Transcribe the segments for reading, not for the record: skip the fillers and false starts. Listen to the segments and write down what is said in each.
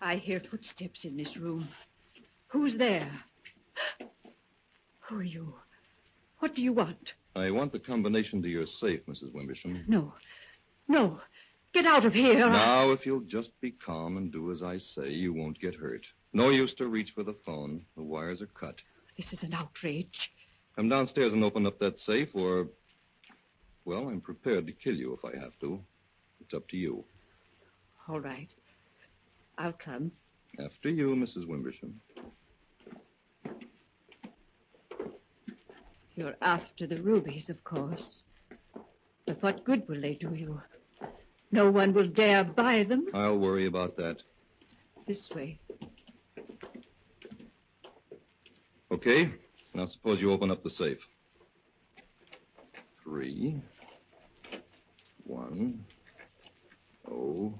I hear footsteps in this room. Who's there? Who are you? What do you want? I want the combination to your safe, Mrs. Wimbersham. No. No. Get out of here. Now, if you'll just be calm and do as I say, you won't get hurt. No use to reach for the phone. The wires are cut. This is an outrage. Come downstairs and open up that safe, or... Well, I'm prepared to kill you if I have to. It's up to you. All right. I'll come. After you, Mrs. Wimbersham. You're after the rubies, of course. But what good will they do you? No one will dare buy them. I'll worry about that. This way. Okay. Now suppose you open up the safe. 3, 1, 0,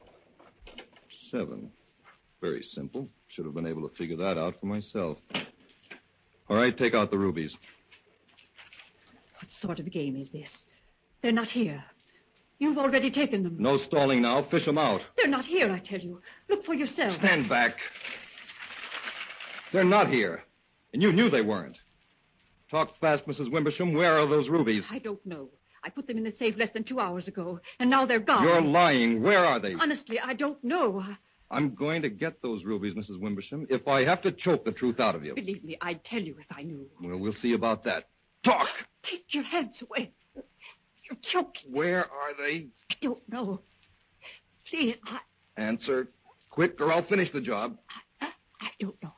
7. Very simple. Should have been able to figure that out for myself. All right, take out the rubies. What sort of a game is this? They're not here. You've already taken them. No stalling now. Fish them out. They're not here, I tell you. Look for yourself. Stand back. They're not here. And you knew they weren't. Talk fast, Mrs. Wimbersham. Where are those rubies? I don't know. I put them in the safe less than 2 hours ago, and now they're gone. You're lying. Where are they? Honestly, I don't know. I'm going to get those rubies, Mrs. Wimbersham, if I have to choke the truth out of you. Believe me, I'd tell you if I knew. Well, we'll see about that. Talk! Take your hands away. You're choking. Where are they? I don't know. Please, Answer quick, or I'll finish the job. I don't know.